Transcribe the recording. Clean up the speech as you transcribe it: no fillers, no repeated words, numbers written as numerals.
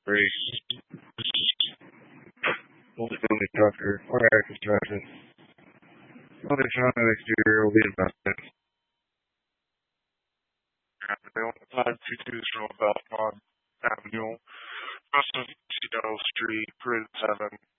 race, multi-family structure, or air construction. Other shown in the exterior will be investment. Avenue, 5220 Belmont Avenue, West of Street, Grid 7.